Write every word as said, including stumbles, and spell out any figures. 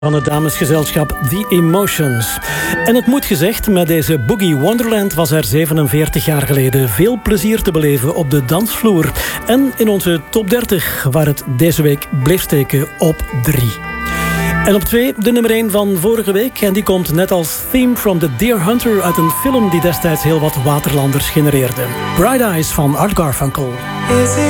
Van het damesgezelschap The Emotions. En het moet gezegd, met deze Boogie Wonderland was er zevenenveertig jaar geleden veel plezier te beleven op de dansvloer. En in onze top dertig, waar het deze week bleef steken op drie. En op twee, de nummer één van vorige week. En die komt net als Theme from the Deer Hunter uit een film die destijds heel wat waterlanders genereerde. Bright Eyes van Art Garfunkel.